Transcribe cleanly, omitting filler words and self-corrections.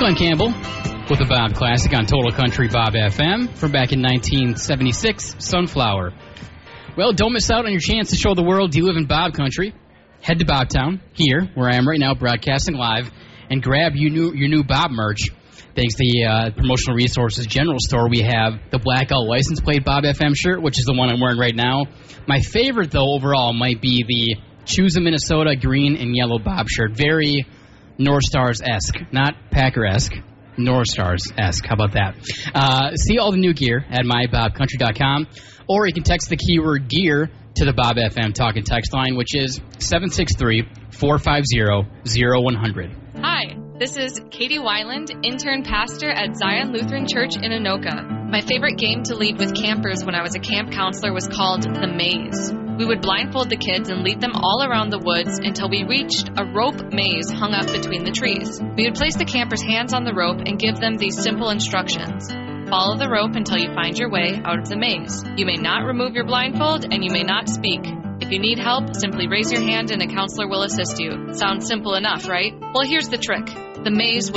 Glenn Campbell with the Bob Classic on Total Country Bob FM from back in 1976, Sunflower. Well, don't miss out on your chance to show the world do you live in Bob Country. Head to Bobtown, here, where I am right now, broadcasting live, and grab your new Bob merch. Thanks to the Promotional Resources General Store, we have the Blackout License Plate Bob FM shirt, which is the one I'm wearing right now. My favorite, though, overall, might be the Choose a Minnesota green and yellow Bob shirt. Very North Stars-esque, not Packer-esque. North Stars-esque. How about that? See all the new gear at mybobcountry.com, or you can text the keyword gear to the Bob FM talk and text line, which is 763-450-0100. Hi, this is Katie Weiland, intern pastor at Zion Lutheran Church in Anoka. My favorite game to lead with campers when I was a camp counselor was called The Maze. We would blindfold the kids and lead them all around the woods until we reached a rope maze hung up between the trees. We would place the campers' hands on the rope and give them these simple instructions. Follow the rope until you find your way out of the maze. You may not remove your blindfold and you may not speak. If you need help, simply raise your hand and a counselor will assist you. Sounds simple enough, right? Well, here's the trick. The maze